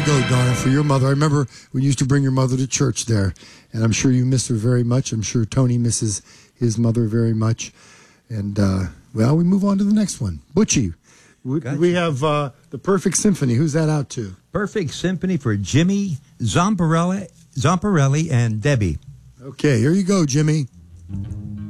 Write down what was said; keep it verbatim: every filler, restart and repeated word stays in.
we go, Donna, for your mother. I remember we used to bring your mother to church there, and I'm sure you miss her very much. I'm sure Tony misses his mother very much. And, uh, well, we move on to the next one. Butchie, we, Gotcha. we have uh, the Perfect Symphony. Who's that out to? Perfect Symphony for Jimmy Zamparelli, Zamparelli and Debbie. Okay, here you go, Jimmy.